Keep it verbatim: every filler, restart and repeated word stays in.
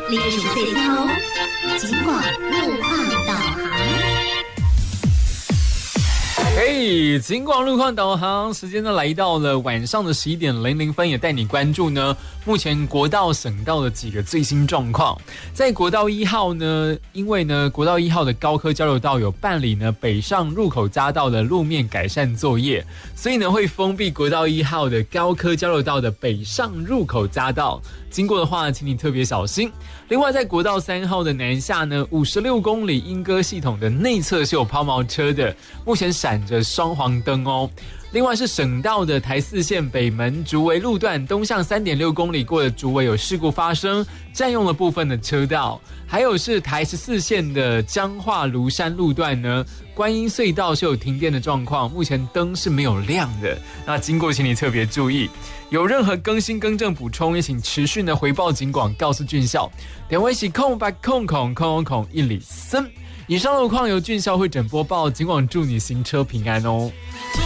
历史最高，尽管路况导航。 嘿，尽管路况导航时间呢来到了晚上的十一点零零分，也带你关注呢目前国道省道的几个最新状况。在国道一号呢，因为呢国道一号的高科交流道有办理呢北上入口匝道的路面改善作业，所以呢会封闭国道一号的高科交流道的北上入口匝道，经过的话请你特别小心。另外在国道三号的南下呢，五十六公里莺歌系统的内侧是有抛锚车的，目前闪着双黄灯哦。另外是省道的台四线北门竹围路段东向 三点六公里过的竹围有事故发生，占用了部分的车道。还有是台十四线的彰化芦山路段呢，观音隧道是有停电的状况，目前灯是没有亮的，那经过请你特别注意。有任何更新更正补充，也请持续的回报警广告诉俊孝。电话是空八空空空空一里森。以上路况由俊孝会诊播报，警广祝你行车平安哦。